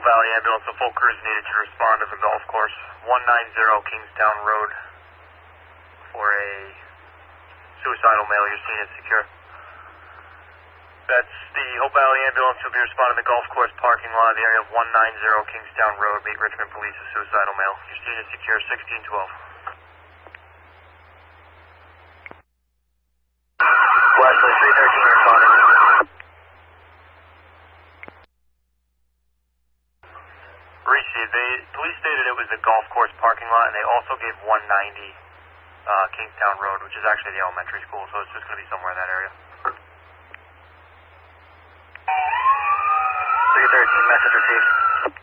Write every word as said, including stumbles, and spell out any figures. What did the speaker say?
Valley ambulance, a full crew is needed to respond to the golf course. one ninety Kingstown Road for a suicidal male. You're seen as secure. That's the Hope Valley ambulance will be responding to the golf course parking lot in the area of one ninety Kingstown Road. Meet Richmond Police, a suicidal male. You're seen as secure, sixteen twelve. Wesley, three thirteen responding. Received. They, police stated it was the golf course parking lot, and they also gave one ninety uh, Kingstown Road, which is actually the elementary school, so it's just going to be somewhere in that area. three thirteen, message received.